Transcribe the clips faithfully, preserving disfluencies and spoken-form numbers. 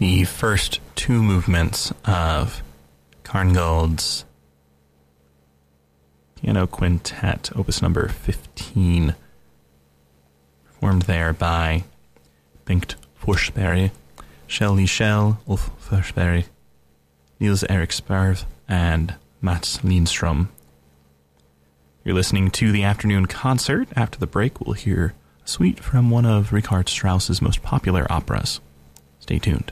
the first two movements of Carngold's Piano Quintet, opus number fifteen, performed there by Bengt Forsberg, Kjell Lichell, Ulf Forsberg, Niels Erik Sparv, and Mats Lindström. You're listening to the afternoon concert. After the break, we'll hear a suite from one of Richard Strauss's most popular operas. Stay tuned.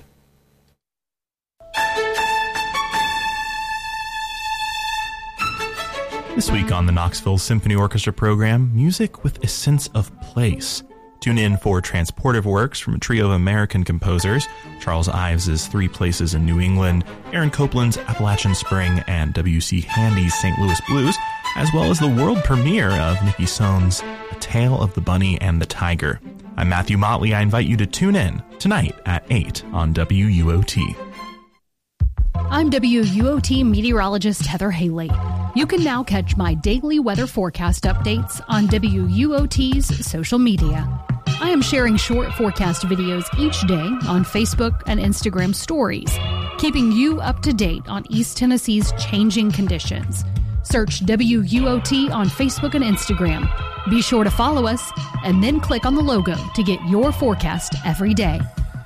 This week on the Knoxville Symphony Orchestra program, music with a sense of place. Tune in for transportive works from a trio of American composers, Charles Ives's Three Places in New England, Aaron Copland's Appalachian Spring, and W C Handy's Saint Louis Blues, as well as the world premiere of Nicky Sohn's A Tale of the Bunny and the Tiger. I'm Matthew Motley. I invite you to tune in tonight at eight on W U O T. I'm W U O T meteorologist Heather Haley. You can now catch my daily weather forecast updates on W U O T's social media. I am sharing short forecast videos each day on Facebook and Instagram stories, keeping you up to date on East Tennessee's changing conditions. Search W U O T on Facebook and Instagram. Be sure to follow us and then click on the logo to get your forecast every day.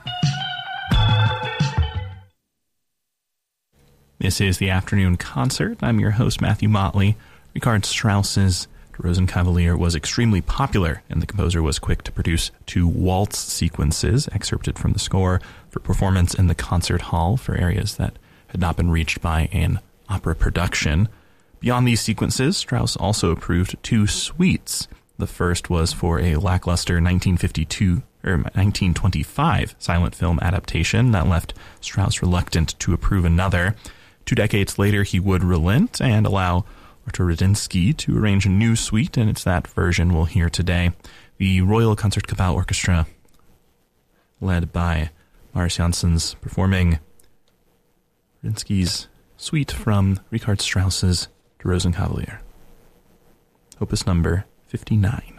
This is the afternoon concert. I'm your host, Matthew Motley. Richard Strauss's Der Rosenkavalier was extremely popular, and the composer was quick to produce two waltz sequences excerpted from the score for performance in the concert hall for areas that had not been reached by an opera production. Beyond these sequences, Strauss also approved two suites. The first was for a lackluster nineteen fifty-two or nineteen twenty-five silent film adaptation that left Strauss reluctant to approve another. Two decades later, he would relent and allow Artur Radinsky to arrange a new suite, and it's that version we'll hear today. The Royal Concertgebouw Orchestra, led by Marius Janssens, performing Radinsky's suite from Richard Strauss's Der Rosenkavalier, opus number fifty-nine.